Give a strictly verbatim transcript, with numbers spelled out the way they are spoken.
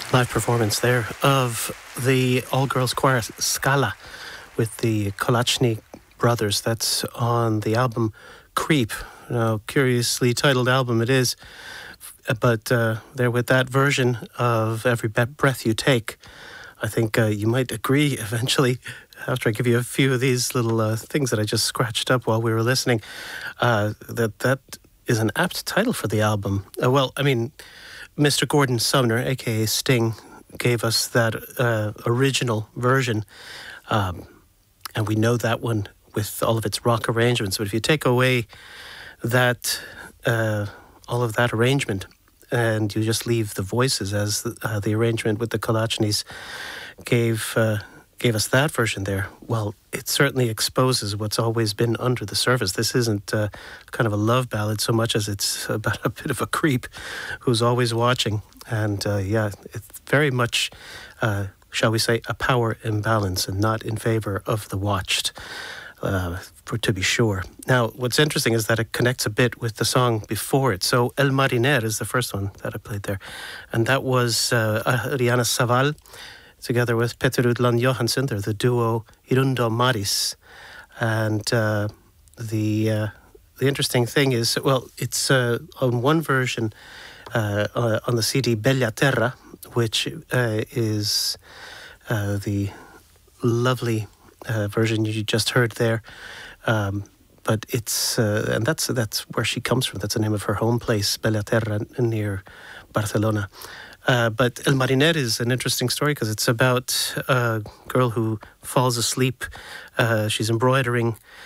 Live performance there of the all-girls choir Scala with the Kolachny brothers. That's on the album Creep. Now, curiously titled album it is, but uh, there with that version of Every Breath You Take, I think uh, you might agree eventually, after I give you a few of these little uh, things that I just scratched up while we were listening, uh, that that is an apt title for the album. Uh, well, I mean, Mister Gordon Sumner, a k a. Sting, gave us that uh, original version, um, and we know that one with all of its rock arrangements. But if you take away that, uh, all of that arrangement, and you just leave the voices as the, uh, the arrangement with the Kolachnys gave uh, gave us that version there, well, it certainly exposes what's always been under the surface. This isn't uh, kind of a love ballad so much as it's about a bit of a creep who's always watching. And uh, yeah, it's very much, uh, shall we say, a power imbalance and not in favor of the watched, uh, for to be sure. Now, what's interesting is that it connects a bit with the song before it. So El Mariner is the first one that I played there. And that was uh, Ariana Saval, together with Peter Udland Johansson. They're the duo Irundo Maris. And uh, the uh, the interesting thing is, well, it's uh, on one version uh, uh, on the C D Bella Terra, which uh, is uh, the lovely uh, version you just heard there. Um, but it's, uh, and that's that's where she comes from. That's the name of her home place, Bella Terra, near Barcelona. Uh, but El Mariner is an interesting story because it's about a girl who falls asleep. Uh, she's embroidering